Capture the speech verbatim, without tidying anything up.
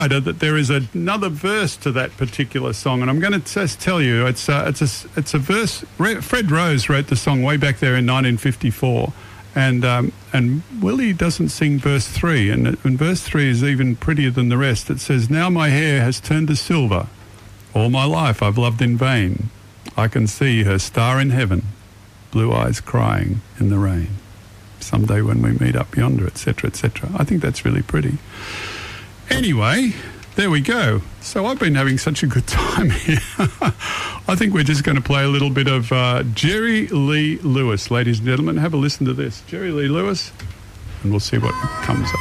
that there is another verse to that particular song, and I'm going to just tell you, it's a, it's a, it's a verse. Fred Rose wrote the song way back there in nineteen fifty-four, and um, and Willie doesn't sing verse three, and, and verse three is even prettier than the rest. It says, "Now my hair has turned to silver. All my life I've loved in vain. I can see her star in heaven, blue eyes crying in the rain. Someday when we meet up yonder," et cetera, et cetera. I think that's really pretty. Anyway, there we go. So I've been having such a good time here. I think we're just going to play a little bit of uh, Jerry Lee Lewis, ladies and gentlemen. Have a listen to this. Jerry Lee Lewis, and we'll see what comes up.